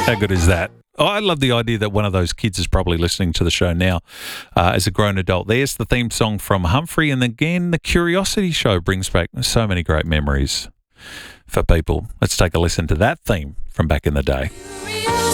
How good is that? Oh, I love the idea that one of those kids is probably listening to the show now as a grown adult. There's the theme song from Humphrey. And again, the Curiosity Show brings back so many great memories for people. Let's take a listen to that theme from back in the day.